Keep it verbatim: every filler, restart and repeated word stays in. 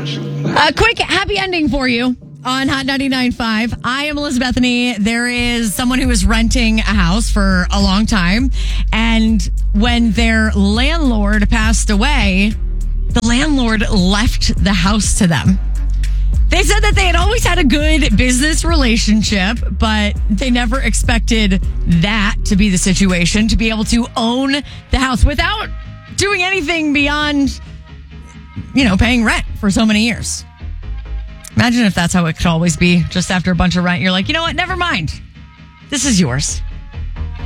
A quick happy ending for you on Hot ninety-nine point five. I am Elizabeth Bethany. There is someone who was renting a house for a long time, and when their landlord passed away, the landlord left the house to them. They said that they had always had a good business relationship, but they never expected that to be the situation, to be able to own the house without doing anything beyond, you know, paying rent for so many years. Imagine if that's how it could always be. Just after a bunch of rent, you're like, you know what? Never mind. This is yours.